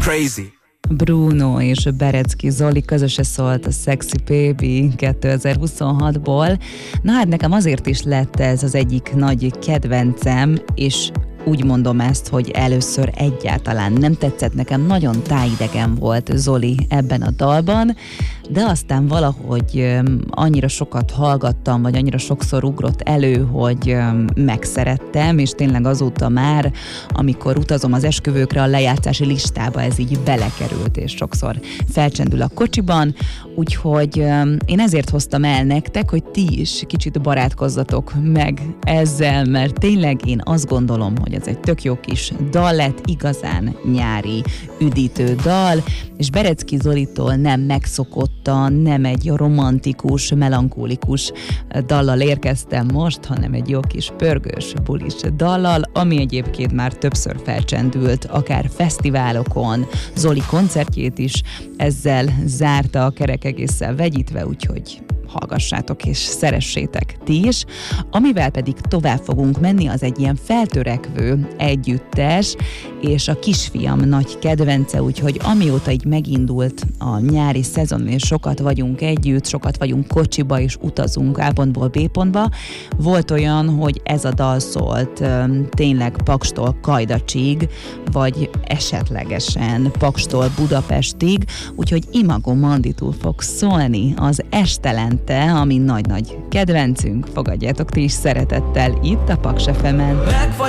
crazy. Bruno és Berecki Zoli közösen szólt a Sexy Baby 2026-ból. Na hát nekem azért is lett ez az egyik nagy kedvencem, és úgy mondom ezt, hogy először egyáltalán nem tetszett nekem, nagyon tájidegen volt Zoli ebben a dalban, de aztán valahogy annyira sokat hallgattam, vagy annyira sokszor ugrott elő, hogy megszerettem, és tényleg azóta már, amikor utazom az esküvőkre, a lejátszási listába ez így belekerült, és sokszor felcsendül a kocsiban, úgyhogy én ezért hoztam el nektek, hogy ti is kicsit barátkozzatok meg ezzel, mert tényleg én azt gondolom, hogy ez egy tök jó kis dal lett, igazán nyári, üdítő dal, és Berecki Zolitól nem megszokottan, nem egy romantikus, melankólikus dallal érkeztem most, hanem egy jó kis pörgős, bulis dallal, ami egyébként már többször felcsendült, akár fesztiválokon, Zoli koncertjét is ezzel zárta a kerek egésszel vegyítve, úgyhogy hallgassátok és szeressétek ti is. Amivel pedig tovább fogunk menni, az egy ilyen feltörekvő együttes, és a kisfiam nagy kedvence, úgyhogy amióta így megindult a nyári szezon, és sokat vagyunk együtt, sokat vagyunk kocsiba, és utazunk A pontból B pontba, volt olyan, hogy ez a dal szólt tényleg Pakstól Kajdacsig, vagy esetlegesen Pakstól Budapestig, úgyhogy Imago Manditól fog szólni az Estelente, ami nagy-nagy kedvencünk, fogadjátok ti is szeretettel itt a Paks FM-en.